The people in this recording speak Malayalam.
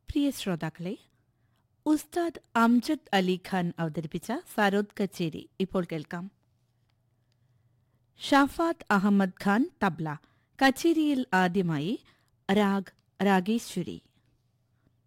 പ്രിയ ശ്രോതാക്കളെ, ഉസ്താദ് അംജദ് അലി ഖാൻ അവതരിപ്പിച്ച സരോദ് കച്ചേരി ഇപ്പോൾ കേൾക്കാം. ഷാഫാത്ത് അഹമ്മദ് ഖാൻ തബ്ല. കച്ചേരിയിൽ ആദ്യമായി രാഗേശ്വരി.